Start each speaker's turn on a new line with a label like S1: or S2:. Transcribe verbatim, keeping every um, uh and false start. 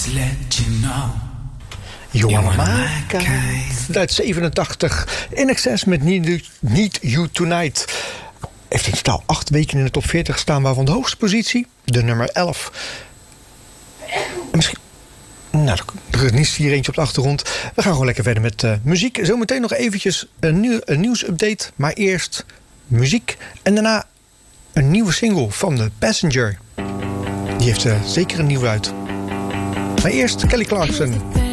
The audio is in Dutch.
S1: Johanna uit zevenentachtig. In Excess met Need, Need You Tonight. Heeft in totaal acht weken in de top veertig gestaan, waarvan de hoogste positie, de nummer elf. En misschien... Nou, er is niet hier eentje op de achtergrond. We gaan gewoon lekker verder met uh, muziek. Zometeen nog eventjes een, nieuw, een nieuwsupdate. Maar eerst muziek. En daarna een nieuwe single van The Passenger. Die heeft uh, zeker een nieuwe uit. Maar eerst Kelly Clarkson.